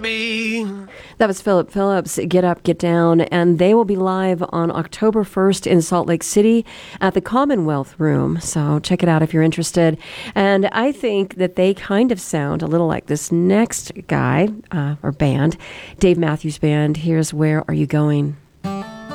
be. That was Philip Phillips, Get Up, Get Down, and they will be live on October 1st in Salt Lake City at the Commonwealth Room. So check it out if you're interested. And I think that they kind of sound a little like this next guy or band, Dave Matthews Band. Here's Where Are You Going?